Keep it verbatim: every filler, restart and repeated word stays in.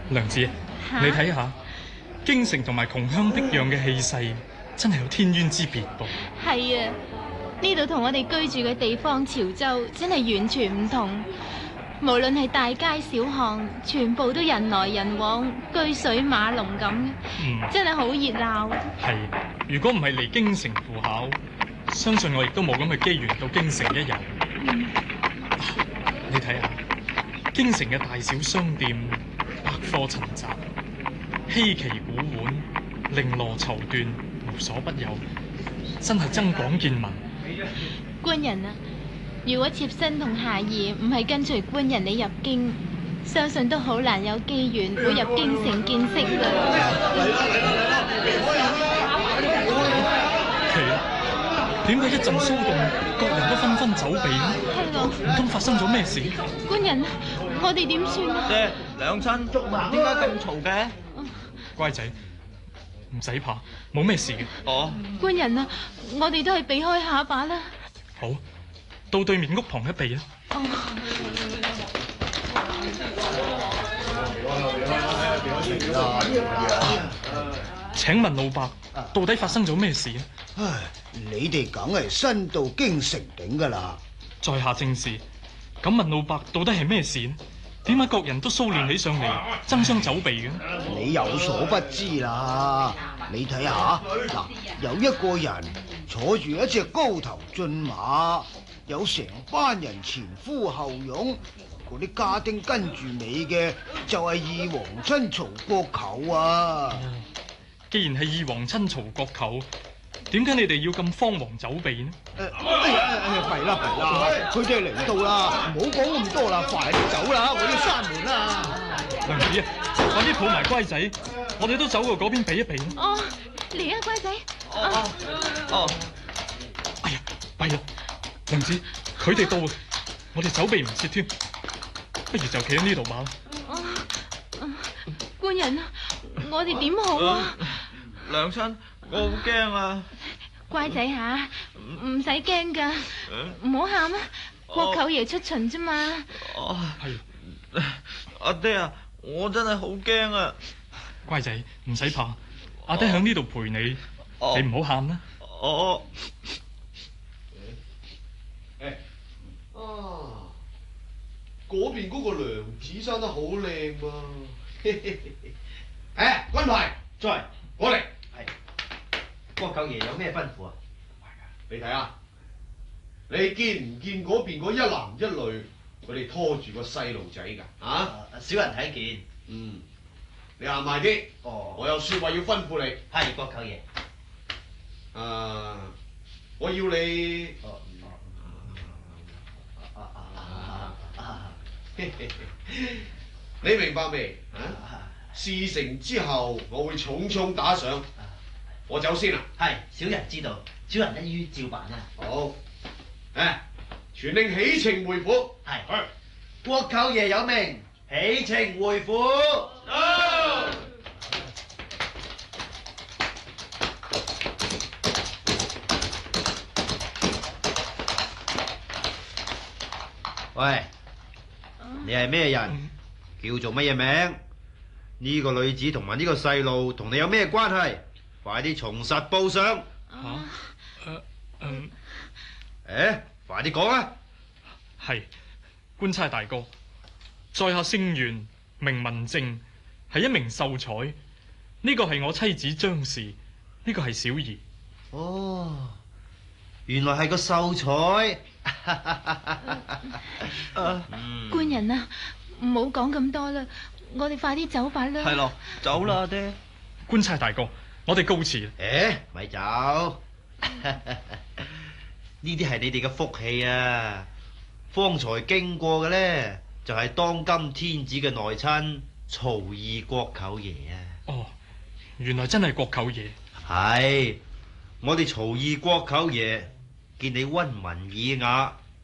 娘子，你睇下，京城同埋窮鄉僻壤嘅氣勢，真係有天淵之別噃。 係啊，呢度同我哋居住嘅地方潮州真係完全唔同。無論係大街小巷，全部都人來人往，車水馬龍咁， 嗯， 真係好熱鬧。 係，如果唔係嚟京城赴考，相信我亦都冇咁嘅機緣到京城一遊。 嗯啊，你睇下，京城嘅大小商店，百貨陳雜，稀奇古玩，綾羅綢緞，無所不有，真係增廣見聞。 官人啊，如果妾身同孩兒唔係跟隨官人你入京，相信都好難有機緣會入京城見識㗎。 奇啦，點解一陣騷動，各人都紛紛走避呢？ 係咯， 唔通發生咗咩事？ 官人，我哋點算啊？ 爹，娘親，點解咁嘈嘅？ 乖仔，唔使怕，冇咩事嘅。 哦， 官人啊，我哋都係避開下把啦。 好，到對面屋旁一避啊！ 哦， 請問老伯，到底發生咗咩事啊？ 唉，你哋梗係新到京城頂噶啦。 在下正是，咁問老伯到底係咩事呢？點解各人都騷亂起上嚟，爭相走避嘅？ 你有所不知啦，你睇下嗱，有一個人坐住一隻高頭駿馬，有成班人前呼後擁，嗰啲家丁跟住尾嘅就係二皇親曹國舅啊！ 既然係二皇親曹國舅，點解你哋要咁慌忙走避呢？ 誒，係啦係啦，佢哋嚟到啦，唔好講咁多啦，快啲走啦，我要閂門啦！ 娘子啊，快啲抱埋乖仔，我哋都走過嗰邊避一避。 哦，嚟啊，乖仔。 哦，哦， 哎呀，弊啦，娘子，佢哋到啊，我哋走避唔切添，不如就企喺呢度吧。 官人啊，我哋點好啊？ 娘親，我好驚啊！ 乖仔吓，唔使驚噶，唔好喊啊！國舅爺出巡啫嘛。 哦， 係， 阿爹啊，我真係好驚啊！ 乖仔，唔使怕，阿爹喺呢度陪你， 哦你唔好喊啦。 哦， 誒，啊，嗰邊嗰個娘子生得好靚噃。誒，軍牌在，我嚟。 係，國舅爺有咩吩咐啊？ 你睇下，你見唔見嗰邊嗰一男一女，佢哋拖住個細路仔㗎？啊， 少人睇見。 嗯，你行埋啲。 哦， 我有説話要吩咐你。 係國舅爺。 啊，我要你。 哦，啊啊啊！ 你明白未？啊？事成之後，我會重重打賞。我走先啦。 係，小人知道，小人一於照辦啦。 好，誒，傳令起程回府。 係。 係。 國舅爺有命，起程回府。 到。 喂，你係咩人？叫做乜嘢名？呢個女子同埋呢個細路同你有咩關係？快啲從實報上。 吓？誒，嗯， 誒，快啲講啊！ 係，官差大哥，在下姓袁，名文正，係一名秀才。呢個係我妻子張氏，呢個係小兒。 哦，原來係個秀才。 嗯， 官人啊，唔好講咁多啦，我哋快啲走吧啦。 係咯，走啦，阿爹。 官差大哥，我哋告辭。 誒，咪走！呢啲係你哋嘅福氣啊！方才經過嘅咧，就係當今天子嘅內親曹二國舅爺啊！ 哦，原來真係國舅爺。 係，我哋曹二國舅爺見你溫文爾雅，